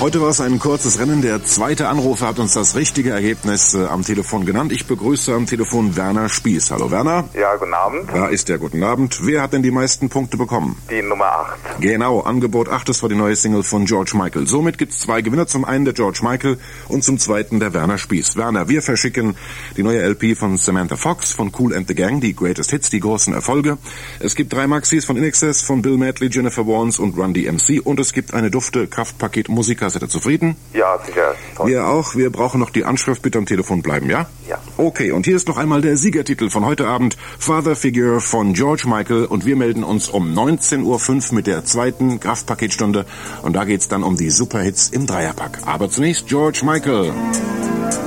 Heute war es ein kurzes Rennen. Der zweite Anrufer hat uns das richtige Ergebnis am Telefon genannt. Ich begrüße am Telefon Werner Spieß. Hallo Werner. Ja, guten Abend. Da ist der guten Abend. Wer hat denn die meisten Punkte bekommen? Die Nummer 8. Genau, Angebot 8, das war die neue Single von George Michael. Somit gibt es 2 Gewinner. Zum einen der George Michael und zum zweiten der Werner Spieß. Werner, wir verschicken die neue LP von Samantha Fox, von Kool and the Gang, die Greatest Hits, die großen Erfolge. Es gibt 3 Maxis von INXS, von Bill Medley, Jennifer Warnes und Run DMC und es gibt eine dufte Kraftpaket-Musiker. Seid ihr zufrieden? Ja, sicher. Toll. Wir auch. Wir brauchen noch die Anschrift. Bitte am Telefon bleiben, ja? Ja. Okay, und hier ist noch einmal der Siegertitel von heute Abend. Father Figure von George Michael. Und wir melden uns um 19:05 Uhr mit der zweiten Kraftpaketstunde. Und da geht's dann um die Superhits im Dreierpack. Aber zunächst George Michael.